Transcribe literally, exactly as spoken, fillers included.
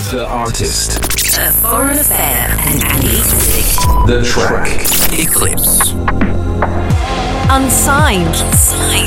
The artist. A Foreign Affair and Annie Music. The track. Eclipse. Unsigned. Unsigned.